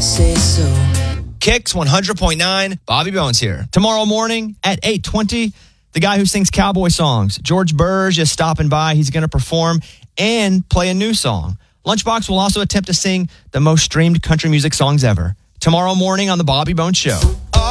say so. Kicks 100.9, Bobby Bones here. Tomorrow morning at 8:20, the guy who sings cowboy songs, George Burge, is stopping by. He's going to perform and play a new song. Lunchbox will also attempt to sing the most streamed country music songs ever. Tomorrow morning on The Bobby Bones Show.